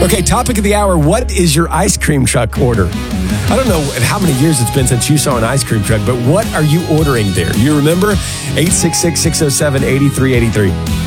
Okay, topic of the hour. What is your ice cream truck order? I don't know how many years it's been since you saw an ice cream truck, but what are you ordering there? You remember? 866-607-8383.